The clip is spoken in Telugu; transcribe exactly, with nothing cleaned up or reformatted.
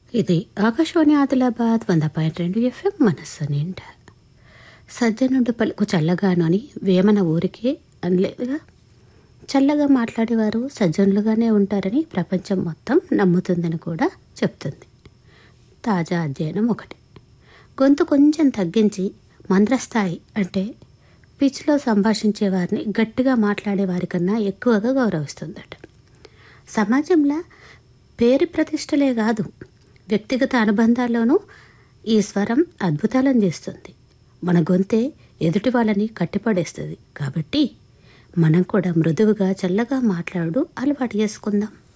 ఇది ఆకాశవాణి ఆదిలాబాద్ వంద పాయింట్ రెండు ఎఫ్ఎం మనస్సు నిండా. సజ్జనుడు పలుకు చల్లగాను అని వేమన ఊరికే అనలేదుగా. చల్లగా మాట్లాడేవారు సజ్జనులుగానే ఉంటారని ప్రపంచం మొత్తం నమ్ముతుందని కూడా చెప్తుంది. తాజా అధ్యయనం ఒకటి. గొంతు కొంచెం తగ్గించి మంద్రస్థాయి అంటే పిచ్లో సంభాషించే వారిని గట్టిగా మాట్లాడే వారికన్నా ఎక్కువగా గౌరవిస్తుందట. సమాజంలో పేరు ప్రతిష్టలే కాదు, వ్యక్తిగత అనుబంధాల్లోనూ ఈ స్వరం అద్భుతాలను చేస్తుంది. మన గొంతే ఎదుటి వాళ్ళని కట్టిపడేస్తుంది. కాబట్టి మనం కూడా మృదువుగా చల్లగా మాట్లాడు అలవాటు చేసుకుందాం.